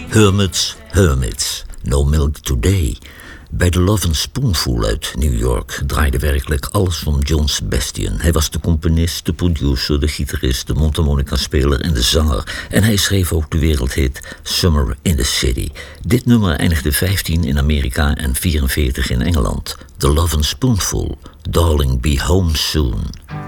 Hermits, No Milk Today. Bij The Lovin' Spoonful uit New York draaide werkelijk alles van John Sebastian. Hij was de componist, de producer, de gitarist, de mondharmonica-speler en de zanger. En hij schreef ook de wereldhit Summer in the City. Dit nummer eindigde 15 in Amerika en 44 in Engeland. The Lovin' Spoonful, Darling Be Home Soon.